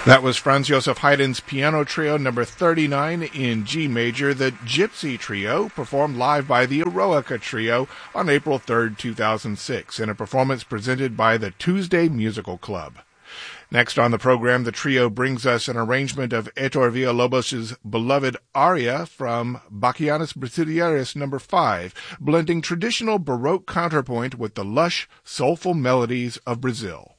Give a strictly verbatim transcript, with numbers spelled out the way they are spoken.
That was Franz Josef Haydn's Piano Trio number thirty-nine in G major, the Gypsy Trio, performed live by the Eroica Trio on April third, two thousand six, in a performance presented by the Tuesday Musical Club. Next on the program, the trio brings us an arrangement of Heitor Villa-Lobos' beloved aria from Bachianas Brasileiras number five, blending traditional Baroque counterpoint with the lush, soulful melodies of Brazil.